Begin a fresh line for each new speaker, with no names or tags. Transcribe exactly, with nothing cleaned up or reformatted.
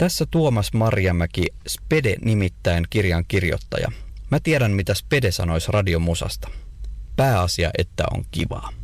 Tässä Tuomas Marjamäki, Spede nimittäin kirjan kirjoittaja. Mä tiedän, mitä Spede sanoisi radiomusasta. Pääasia, että on kivaa.